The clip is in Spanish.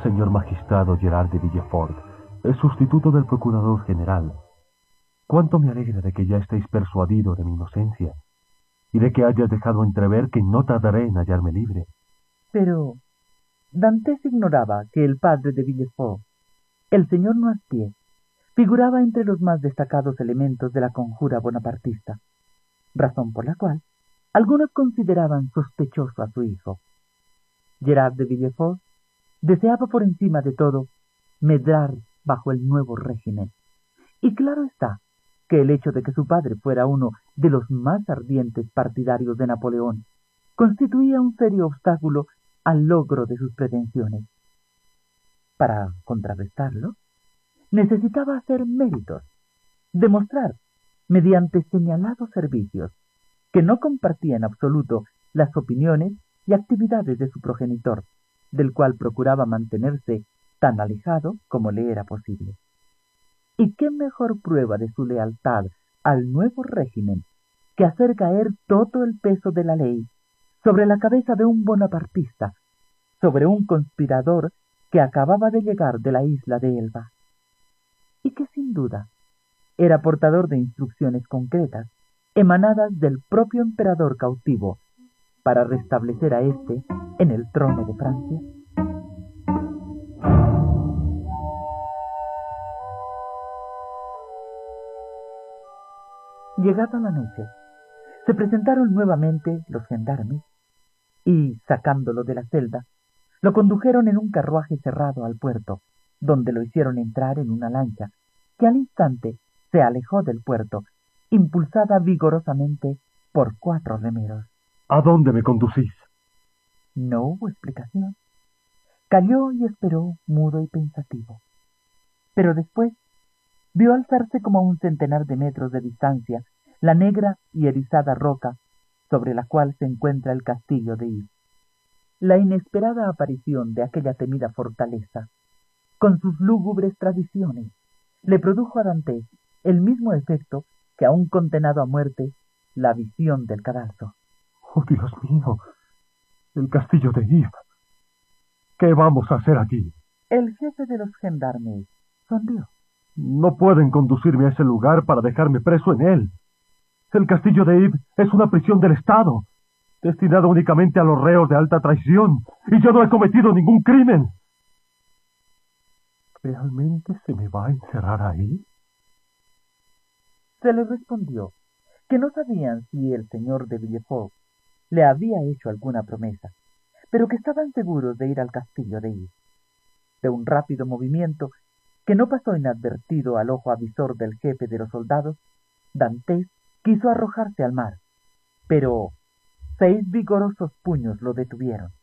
Señor magistrado Gerard de Villefort, el sustituto del procurador general, cuánto me alegra de que ya estéis persuadido de mi inocencia y de que hayas dejado entrever que no tardaré en hallarme libre. Pero Dantes ignoraba que el padre de Villefort, el señor Noirtier, figuraba entre los más destacados elementos de la conjura bonapartista, razón por la cual algunos consideraban sospechoso a su hijo. Gerard de Villefort deseaba por encima de todo medrar bajo el nuevo régimen, y claro está que el hecho de que su padre fuera uno de los más ardientes partidarios de Napoleón constituía un serio obstáculo al logro de sus pretensiones. Para contrarrestarlo, necesitaba hacer méritos, demostrar, mediante señalados servicios, que no compartía en absoluto las opiniones y actividades de su progenitor, del cual procuraba mantenerse tan alejado como le era posible. ¿Y qué mejor prueba de su lealtad al nuevo régimen que hacer caer todo el peso de la ley sobre la cabeza de un bonapartista, sobre un conspirador que acababa de llegar de la isla de Elba, y que sin duda era portador de instrucciones concretas emanadas del propio emperador cautivo para restablecer a éste en el trono de Francia? Llegada la noche, se presentaron nuevamente los gendarmes y, sacándolo de la celda, lo condujeron en un carruaje cerrado al puerto, donde lo hicieron entrar en una lancha que al instante se alejó del puerto, impulsada vigorosamente por 4 remeros. ¿A dónde me conducís? No hubo explicación. Calló y esperó mudo y pensativo. Pero después vio alzarse como a un centenar de metros de distancia la negra y erizada roca sobre la cual se encuentra el castillo de Yves. La inesperada aparición de aquella temida fortaleza, con sus lúgubres tradiciones, le produjo a Dantes el mismo efecto que a un condenado a muerte la visión del cadalso. ¡Oh, Dios mío! El castillo de Yves. ¿Qué vamos a hacer aquí? El jefe de los gendarmes sonrió. No pueden conducirme a ese lugar para dejarme preso en él. El castillo de Yves es una prisión del Estado, destinada únicamente a los reos de alta traición, y yo no he cometido ningún crimen. ¿Realmente se me va a encerrar ahí? Se le respondió que no sabían si el señor de Villefort le había hecho alguna promesa, pero que estaban seguros de ir al castillo de Yves. De un rápido movimiento que no pasó inadvertido al ojo avisor del jefe de los soldados, Dantes quiso arrojarse al mar, pero 6 vigorosos puños lo detuvieron.